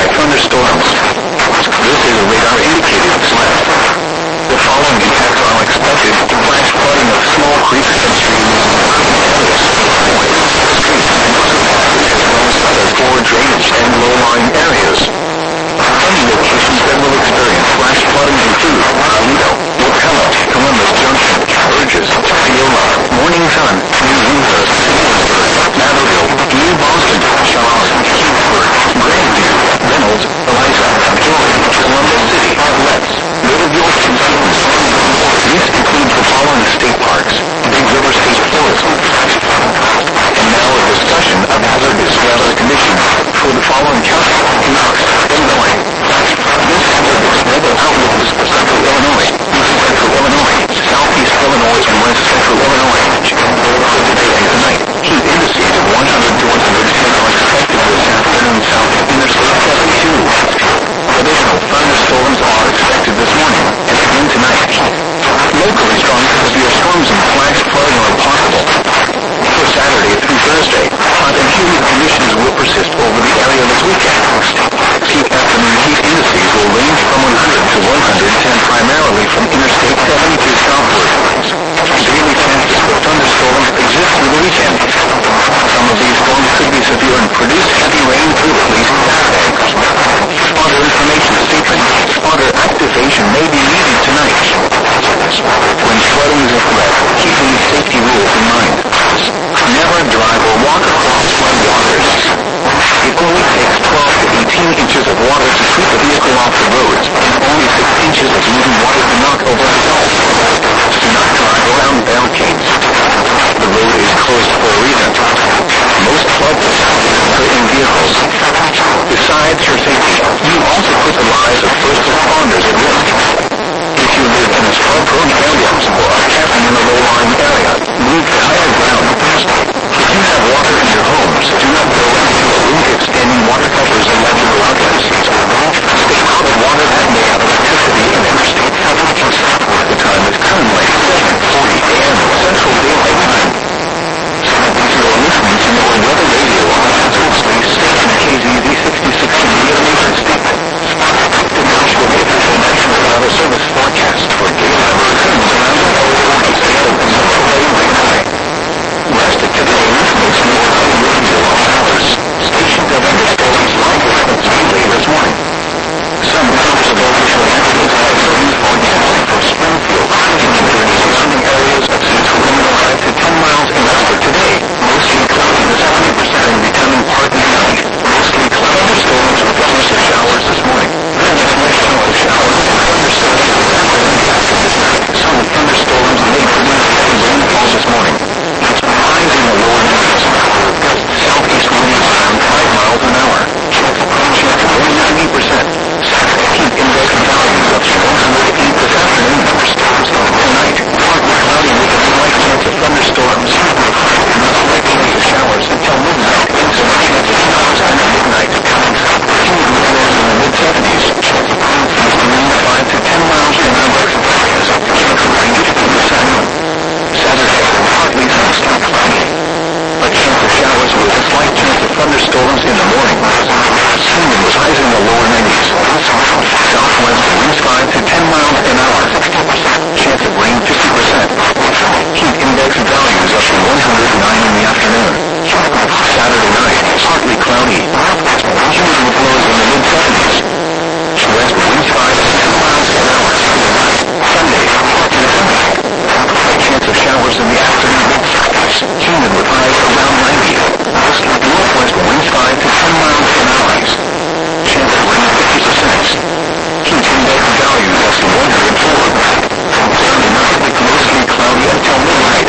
by thunderstorms. This is a radar-indicated threat. The following impacts are expected: flash flooding of small creeks and streams, areas, highways, streets, and underpasses, as well as other poor drainage and low-lying areas. Some locations that will experience flash flooding include Aledo, Wapello, Columbus Junction, Burgess, Osceola, Morning Sun, New Windsor, Salisbury, Matherville, New Boston, Charlotte, Kingsburg, Grandview, Reynolds, Eliza, Jordan, Columbus City, Letts, Little York, and Stevens. This includes the following state parks: Big River State Forest. And now a discussion of hazardous weather conditions for the following counties: Knox, Illinois. This hazardous weather outlook is for central Illinois, east central Illinois, southeast Illinois, and west central Illinois. For today and tonight, heat indices of 100 to 110 are expected this afternoon south of Interstate 72. Additional thunderstorms are expected this morning and again tonight. Locally strong to severe storms and flash flooding are possible. For Saturday through Thursday, hot and humid conditions will persist over the area this weekend. Peak afternoon heat indices will range from 100 to 110 primarily from Interstate 72 southward. Daily chances for thunderstorms exist through the weekend. Some of these storms could be severe and produce heavy rain through at least Saturday. Spotter information statement: spotter activation may be needed tonight. When flooding is a threat, keep these safety rules in mind. Never drive or walk across flood waters. It only takes 12 to 18 inches of water to sweep a vehicle off the roads, and only 6 inches of moving water to knock over a hill. Do not drive around barricades. The road is closed for a reason. Most flood fatalities occur in vehicles. Besides your safety, you also put the lives of first responders at risk. If you live in a flood-prone area or are camping in a low-lying area, move to higher ground. If you have water in your homes, do not go into a room extending water covers and electrical outlets. Stay out of water that may have electricity in Interstate 72 southward. The time is currently 7:40 a.m. Central Daylight Time. You are listening to your weather radio on the Hazard Space Station KZZ 66 in the United States. The National Weather Service forecast for daylight occurrence around the world is available in Illinois. West of today, most more radio hours. Station thunderstorms live frequency late this morning. Some observational activities have been forecasted for Springfield, including surrounding areas of central Illinois 5 to 10 miles an hour today. Mostly cloudy with 70% and becoming partly sunny. Mostly cloudy storms with flurries of showers this morning. Then occasional showers and thunderstorms this afternoon after this night. Some thunderstorms may produce heavy rainfall this morning. Highs in the lower 90s. Southeast winds around 5 miles an hour. Chance of wind 90%. Saturday heat index values up to 108 this afternoon. Tonight, partly cloudy with a slight chance of thunderstorms. Not likely to showers until midnight. Into a chance of showers after midnight. Humid winds in the mid-70s. Chance of wind from 5 to 10 miles an hour. Chance of rain 50%. Saturday, partly sunny, cloudy. A chance of showers with a slight chance of thunderstorms in the morning. Humid with highs in the lower 90s. Southwest winds 5 to 10 miles an hour. Chance of rain 50%. Heat index values up to 109 in the afternoon. Saturday night, partly cloudy. Humid with lows in the mid-70s. West winds 5 to 10 miles an hour. Sunday, partly sunny. A chance of showers in the afternoon. Humid with highs around 90. Northwest winds 5 to 10 miles an hour. Chance of rain 50%. Heat index values up to 104. Sunday night, mostly cloudy until midnight.